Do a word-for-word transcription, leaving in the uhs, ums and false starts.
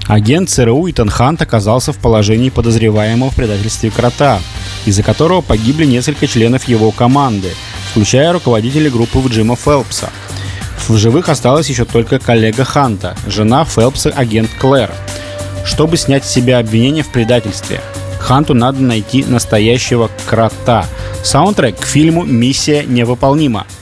Агент ЦРУ Итан Хант оказался в положении подозреваемого в предательстве Крота, из-за которого погибли несколько членов его команды, включая руководителя группы Джима Фелпса. В живых осталась еще только коллега Ханта, жена Фелпса, агент Клэр. Чтобы снять с себя обвинение в предательстве, Ханту надо найти настоящего Крота. Саундтрек к фильму «Миссия невыполнима».